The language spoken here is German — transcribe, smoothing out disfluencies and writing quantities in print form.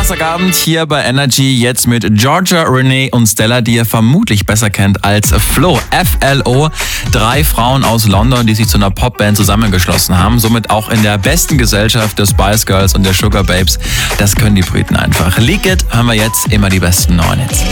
Donnerstagabend hier bei Energy, jetzt mit Georgia, Renee und Stella, die ihr vermutlich besser kennt als Flo. FLO, 3 Frauen aus London, die sich zu einer Popband zusammengeschlossen haben, somit auch in der besten Gesellschaft der Spice Girls und der Sugar Babes. Das können die Briten einfach. Leak It, hören wir jetzt immer die besten neuen Hits.